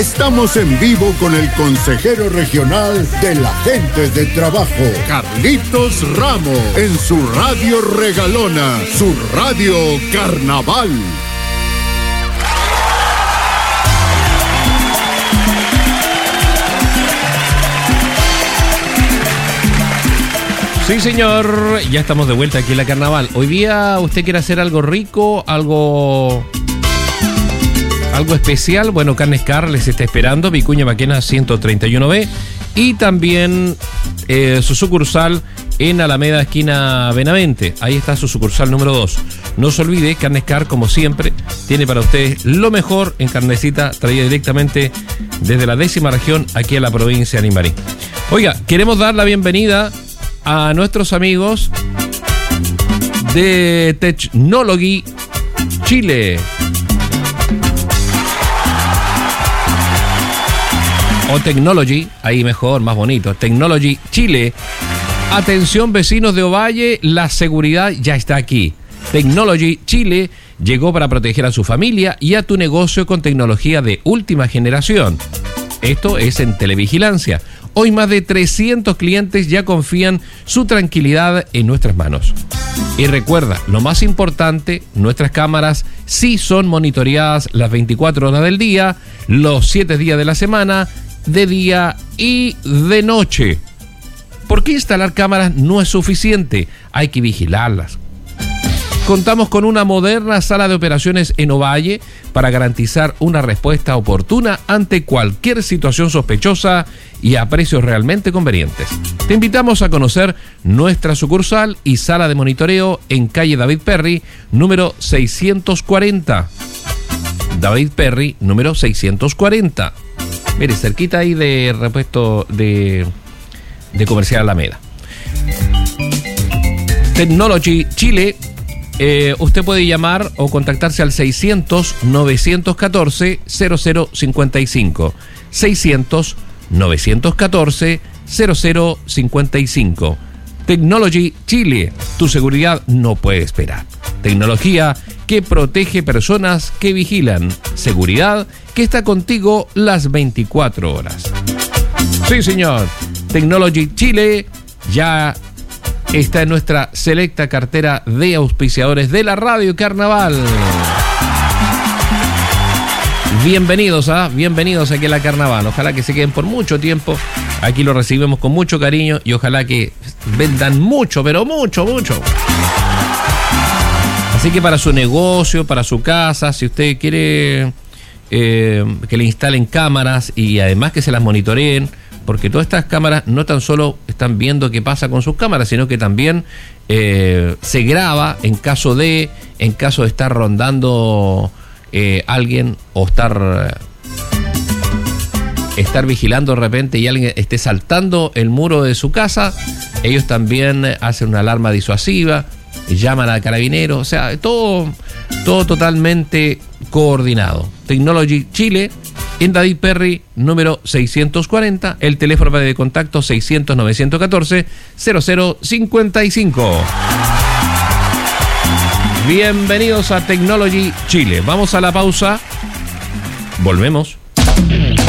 Estamos en vivo con el consejero regional de la gente de trabajo, Carlitos Ramos, en su radio regalona, su radio Carnaval. Sí, señor, ya estamos de vuelta aquí en la Carnaval. Hoy día usted quiere hacer algo rico, algo especial. Bueno, Carnes Car les está esperando, Vicuña Maquena 131B, y también su sucursal en Alameda, esquina Benavente. Ahí está su sucursal número 2. No se olvide, Carnes Car, como siempre, tiene para ustedes lo mejor en carnecita, traída directamente desde la 10ª región, aquí a la provincia de Limarí. Oiga, queremos dar la bienvenida a nuestros amigos de Technology Chile. O Technology, ahí mejor, más bonito. Technology Chile. Atención, vecinos de Ovalle, la seguridad ya está aquí. Technology Chile llegó para proteger a su familia y a tu negocio con tecnología de última generación. Esto es en televigilancia. Hoy más de 300 clientes ya confían su tranquilidad en nuestras manos. Y recuerda, lo más importante, nuestras cámaras sí son monitoreadas las 24 horas del día, los 7 días de la semana, de día y de noche. ¿Por qué instalar cámaras no es suficiente? Hay que vigilarlas. Contamos con una moderna sala de operaciones en Ovalle para garantizar una respuesta oportuna ante cualquier situación sospechosa y a precios realmente convenientes. Te invitamos a conocer nuestra sucursal y sala de monitoreo en calle David Perry, número 640. David Perry, número 640. Mire, cerquita ahí de repuesto de Comercial Alameda. Technology Chile. Usted puede llamar o contactarse al 600-914-0055. 600-914-0055. Technology Chile. Tu seguridad no puede esperar. Tecnología que protege personas que vigilan. Seguridad que está contigo las 24 horas. Sí, señor. Technology Chile ya está en nuestra selecta cartera de auspiciadores de la Radio Carnaval. Bienvenidos aquí a la Carnaval. Ojalá que se queden por mucho tiempo. Aquí lo recibimos con mucho cariño y ojalá que vendan mucho, pero mucho. Así que para su negocio, para su casa, si usted quiere que le instalen cámaras y además que se las monitoreen, porque todas estas cámaras no tan solo están viendo qué pasa con sus cámaras, sino que también se graba en caso de estar rondando alguien o estar vigilando de repente y alguien esté saltando el muro de su casa. Ellos también hacen una alarma disuasiva, llaman a carabineros, o sea, todo totalmente coordinado. Technology Chile, en David Perry, número 640, el teléfono de contacto 600-914-0055. Bienvenidos a Technology Chile. Vamos a la pausa. Volvemos.